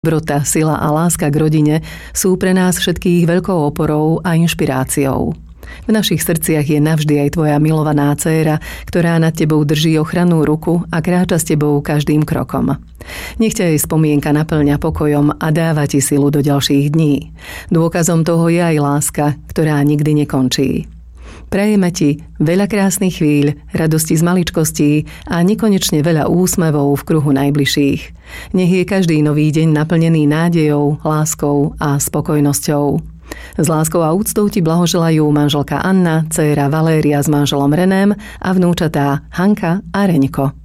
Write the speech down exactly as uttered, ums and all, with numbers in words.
Dobrota, sila a láska k rodine sú pre nás všetkých veľkou oporou a inšpiráciou. V našich srdciach je navždy aj tvoja milovaná dcéra, ktorá nad tebou drží ochrannú ruku a kráča s tebou každým krokom. Nech ťa jej spomienka naplňa pokojom a dáva ti silu do ďalších dní. Dôkazom toho je aj láska, ktorá nikdy nekončí. Prajeme ti veľa krásnych chvíľ, radosti z maličkostí a nekonečne veľa úsmevov v kruhu najbližších. Nech je každý nový deň naplnený nádejou, láskou a spokojnosťou. S láskou a úctou ti blahoželajú manželka Anna, dcéra Valéria s manželom Reném a vnúčatá Hanka a Reňko.